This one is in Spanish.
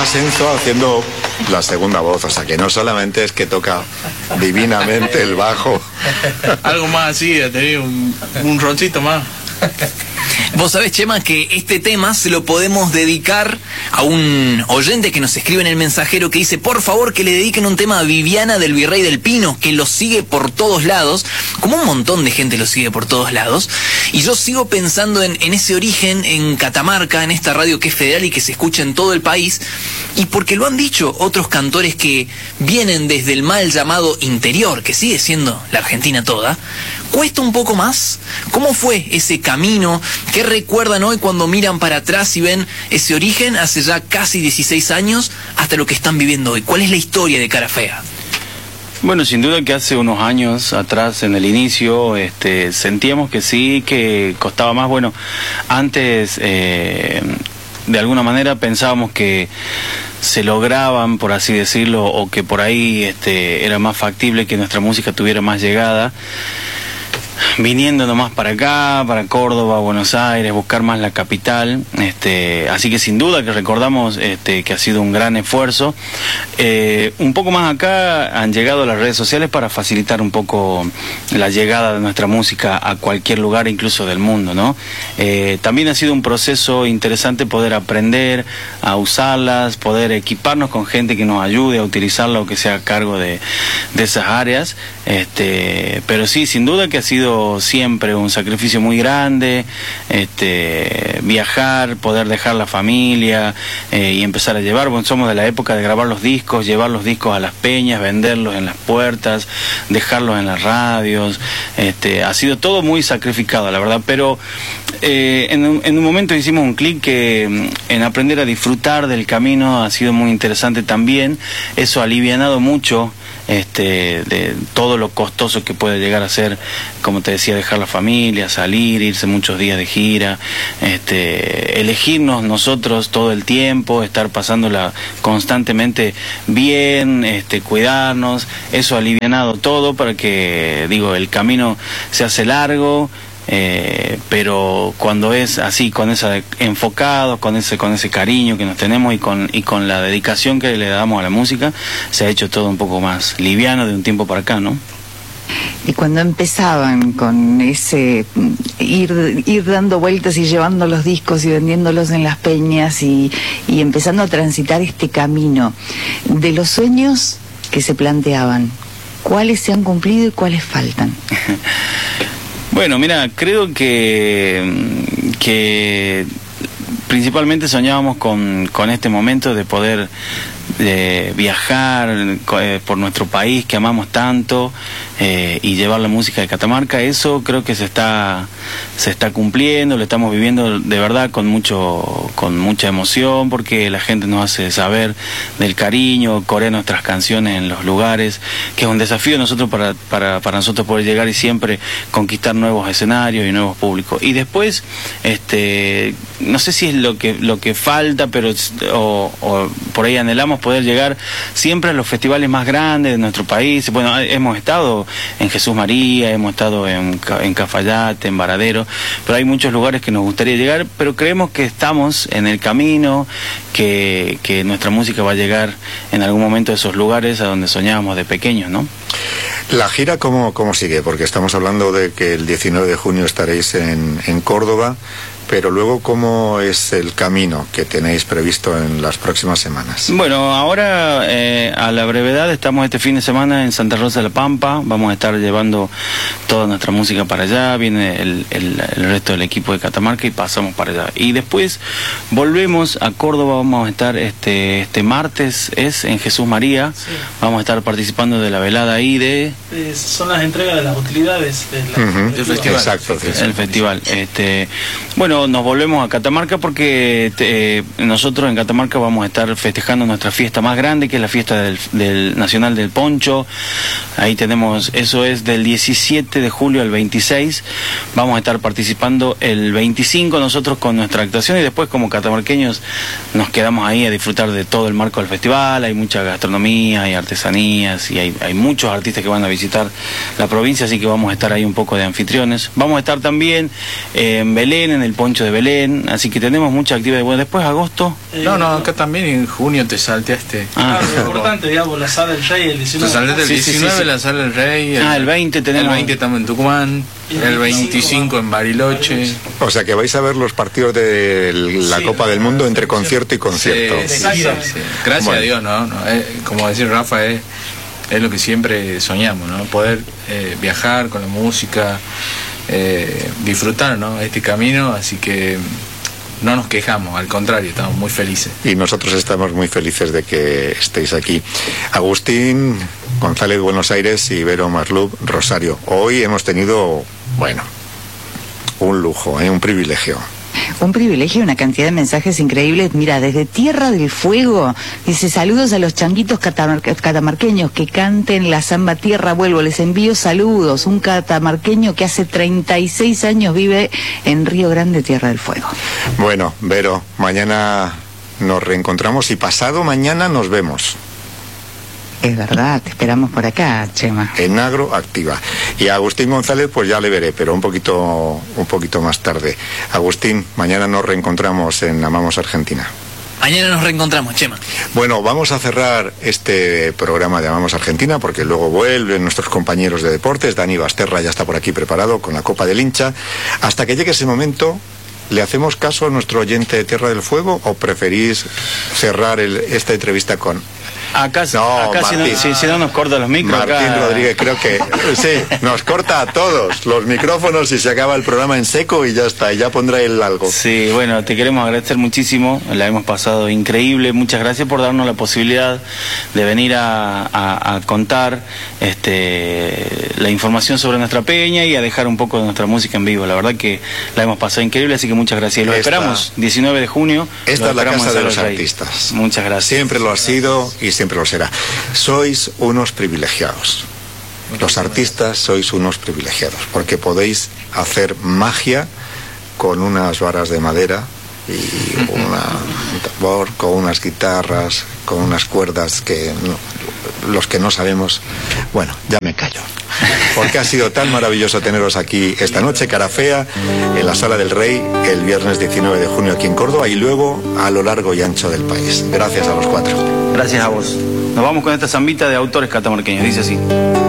Asenzo haciendo la segunda voz, o sea que no solamente es que toca divinamente el bajo. Algo más así, tenía un roncito más. Vos sabés, Chema, que este tema se lo podemos dedicar a un oyente que nos escribe en el mensajero que dice, por favor, que le dediquen un tema a Viviana del Virrey del Pino, que lo sigue por todos lados, como un montón de gente lo sigue por todos lados, y yo sigo pensando en ese origen en Catamarca, en esta radio que es federal y que se escucha en todo el país, y porque lo han dicho otros cantores que vienen desde el mal llamado interior, que sigue siendo la Argentina toda. ¿Cuesta un poco más? ¿Cómo fue ese camino? ¿Qué recuerdan hoy cuando miran para atrás y ven ese origen hace ya casi 16 años hasta lo que están viviendo hoy? ¿Cuál es la historia de Cara Fea? Bueno, sin duda que hace unos años atrás, en el inicio, sentíamos que sí, que costaba más. Bueno, antes, de alguna manera pensábamos que se lograban, por así decirlo, o que por ahí era más factible que nuestra música tuviera más llegada, viniendo nomás para acá, para Córdoba, Buenos Aires, buscar más la capital, así que sin duda que recordamos que ha sido un gran esfuerzo. Un poco más acá han llegado las redes sociales para facilitar un poco la llegada de nuestra música a cualquier lugar, incluso del mundo, ¿no? También ha sido un proceso interesante poder aprender a usarlas, poder equiparnos con gente que nos ayude a utilizarla o que sea a cargo de esas áreas, pero sí, sin duda que ha sido siempre un sacrificio muy grande, viajar, poder dejar la familia y empezar a llevar. Bueno, somos de la época de grabar los discos, llevar los discos a las peñas, venderlos en las puertas, dejarlos en las radios. Ha sido todo muy sacrificado, la verdad, pero en un momento hicimos un clic que en aprender a disfrutar del camino ha sido muy interesante también. Eso ha alivianado mucho de todo lo costoso que puede llegar a ser, como te decía, dejar la familia, salir, irse muchos días de gira, elegirnos nosotros todo el tiempo, estar pasándola constantemente bien, cuidarnos. Eso ha alivianado todo para que, el camino se hace largo. Pero cuando es así, con esa enfocados, con ese cariño que nos tenemos y con la dedicación que le damos a la música, se ha hecho todo un poco más liviano de un tiempo para acá, ¿no? Y cuando empezaban con ese ir dando vueltas y llevando los discos y vendiéndolos en las peñas y empezando a transitar este camino de los sueños que se planteaban, ¿cuáles se han cumplido y cuáles faltan? Bueno, mira, creo que principalmente soñábamos con este momento de poder viajar por nuestro país que amamos tanto y llevar la música de Catamarca. Eso creo que se está cumpliendo, lo estamos viviendo de verdad con mucha emoción, porque la gente nos hace saber del cariño, corea nuestras canciones en los lugares, que es un desafío nosotros para nosotros poder llegar y siempre conquistar nuevos escenarios y nuevos públicos. Y después, no sé si es lo que falta, pero o por ahí anhelamos poder llegar siempre a los festivales más grandes de nuestro país. Bueno, hemos estado en Jesús María, hemos estado en Cafayate, en Varadero, pero hay muchos lugares que nos gustaría llegar, pero creemos que estamos en el camino, que nuestra música va a llegar en algún momento a esos lugares a donde soñábamos de pequeños, ¿no? ¿La gira cómo sigue? Porque estamos hablando de que el 19 de junio estaréis en Córdoba, pero luego, ¿cómo es el camino que tenéis previsto en las próximas semanas? Bueno, ahora a la brevedad estamos este fin de semana en Santa Rosa de la Pampa. Vamos a estar llevando toda nuestra música para allá. Viene el resto del equipo de Catamarca y pasamos para allá. Y después volvemos a Córdoba. Vamos a estar este martes en Jesús María. Sí. Vamos a estar participando de la velada ahí son las entregas de las utilidades del festival. Exacto, el festival. Bueno, nos volvemos a Catamarca porque nosotros en Catamarca vamos a estar festejando nuestra fiesta más grande, que es la fiesta del Nacional del Poncho. Ahí tenemos, eso es del 17 de julio al 26. Vamos a estar participando el 25 nosotros con nuestra actuación, y después como catamarqueños nos quedamos ahí a disfrutar de todo el marco del festival. Hay mucha gastronomía, hay artesanías y hay muchos artistas que van a visitar la provincia, así que vamos a estar ahí un poco de anfitriones. Vamos a estar también en Belén, en el Poncho Poncho de Belén, así que tenemos mucha actividad. Bueno, después agosto. No, acá también en junio te salteaste. Claro, es importante, digamos, la Sala del Rey, el 19. Te saltaste el 19, la Sala del Rey. El 20 tenemos. El 20 estamos en Tucumán, el 25 en Bariloche. O sea que vais a ver los partidos de la Copa del Mundo entre concierto y concierto. Sí. Gracias a Dios, ¿no? Como decir Rafa, es lo que siempre soñamos, ¿no? Poder viajar con la música, disfrutar, ¿no? Este camino, así que no nos quejamos, al contrario, estamos muy felices. Y nosotros estamos muy felices de que estéis aquí. Agustín González, Buenos Aires, y Vero Maslup, Rosario. Hoy hemos tenido, bueno, un lujo, un privilegio. Un privilegio, una cantidad de mensajes increíbles. Mira, desde Tierra del Fuego, dice: saludos a los changuitos catamarqueños que canten la samba Tierra Vuelvo. Les envío saludos. Un catamarqueño que hace 36 años vive en Río Grande, Tierra del Fuego. Bueno, Vero, mañana nos reencontramos y pasado mañana nos vemos. Es verdad, te esperamos por acá, Chema. En Agro Activa. Y a Agustín González pues ya le veré, pero un poquito más tarde. Agustín, mañana nos reencontramos en Amamos Argentina. Mañana nos reencontramos, Chema. Bueno, vamos a cerrar este programa de Amamos Argentina porque luego vuelven nuestros compañeros de deportes. Dani Basterra ya está por aquí preparado con la Copa del Hincha. Hasta que llegue ese momento, ¿le hacemos caso a nuestro oyente de Tierra del Fuego o preferís cerrar esta entrevista con... Acá No, si no nos corta los micros. Martín Rodríguez, creo que sí, nos corta a todos los micrófonos y se acaba el programa en seco y ya está, y ya pondrá él algo. Sí, bueno, te queremos agradecer muchísimo, la hemos pasado increíble, muchas gracias por darnos la posibilidad de venir a contar la información sobre nuestra peña y a dejar un poco de nuestra música en vivo. La verdad que la hemos pasado increíble, así que muchas gracias. Los esperamos 19 de junio. Esta es la casa de los artistas. Muchas gracias. Siempre lo ha sido y siempre lo será. Sois unos privilegiados. Los artistas sois unos privilegiados porque podéis hacer magia con unas varas de madera y un tambor, con unas guitarras, con unas cuerdas que los que no sabemos, bueno, ya me callo. Porque ha sido tan maravilloso teneros aquí esta noche, cara fea, en la Sala del Rey, el viernes 19 de junio aquí en Córdoba y luego a lo largo y ancho del país. Gracias a los cuatro. Gracias a vos. Nos vamos con esta zambita de autores catamarqueños, dice así.